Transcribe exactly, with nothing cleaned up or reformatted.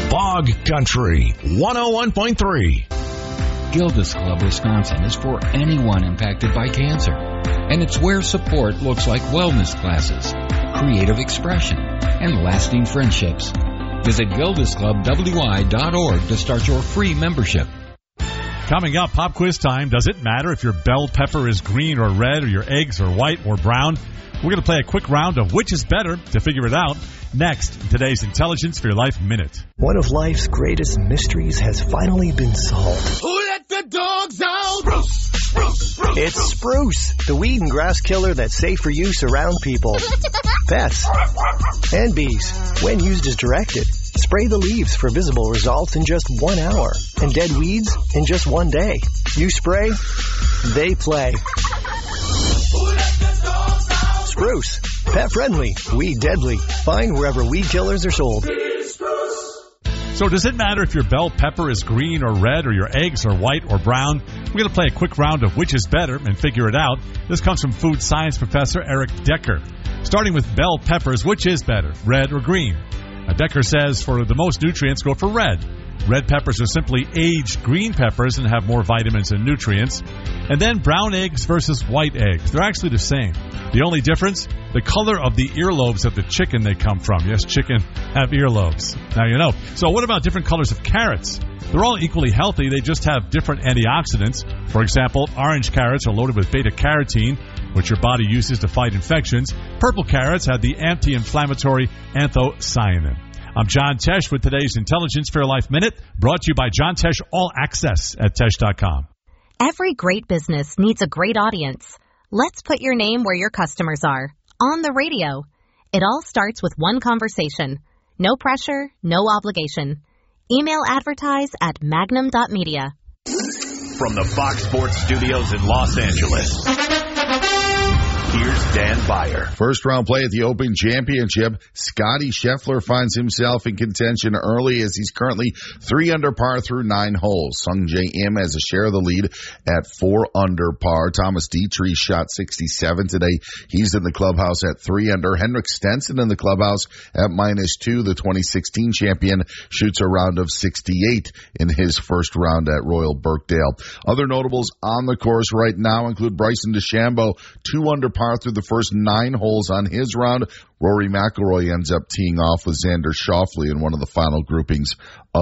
Bog Country one oh one point three. Gilda's Club Wisconsin is for anyone impacted by cancer, and it's where support looks like wellness classes, creative expression, and lasting friendships. Visit gildas club w i dot org to start your free membership. Coming up, pop quiz time. Does it matter if your bell pepper is green or red, or your eggs are white or brown? We're going to play a quick round of which is better to figure it out. Next, today's Intelligence for Your Life Minute. One of life's greatest mysteries has finally been solved. Who let the dogs out? Spruce, spruce, spruce, it's Spruce, the weed and grass killer that's safe for use around people, pets, and bees. When used as directed, spray the leaves for visible results in just one hour, and dead weeds in just one day. You spray, they play. Who let the dogs out? Spruce, pet friendly, weed deadly. Find wherever weed killers are sold. So does it matter if your bell pepper is green or red, or your eggs are white or brown? We're going to play a quick round of which is better and figure it out. This comes from food science professor Eric Decker. Starting with bell peppers, which is better, red or green? Now, Decker says for the most nutrients, go for red. Red peppers are simply aged green peppers and have more vitamins and nutrients. And then brown eggs versus white eggs. They're actually the same. The only difference, the color of the earlobes of the chicken they come from. Yes, chicken have earlobes. Now you know. So what about different colors of carrots? They're all equally healthy. They just have different antioxidants. For example, orange carrots are loaded with beta-carotene, which your body uses to fight infections. Purple carrots have the anti-inflammatory anthocyanin. I'm John Tesh with today's Intelligence for Your Life Minute, brought to you by John Tesh All Access at Tesh dot com. Every great business needs a great audience. Let's put your name where your customers are, on the radio. It all starts with one conversation. No pressure, no obligation. Email advertise at magnum dot media. From the Fox Sports Studios in Los Angeles, here's Dan Beyer. First round play at the Open Championship. Scotty Scheffler finds himself in contention early as he's currently three under par through nine holes. Sung Jae Im has a share of the lead at four under par. Thomas Dietrich shot sixty-seven today. He's in the clubhouse at three under. Henrik Stenson in the clubhouse at minus two. The twenty sixteen champion shoots a round of sixty-eight in his first round at Royal Birkdale. Other notables on the course right now include Bryson DeChambeau, two under par through the first nine holes on his round. Rory McIlroy ends up teeing off with Xander Schauffele in one of the final groupings of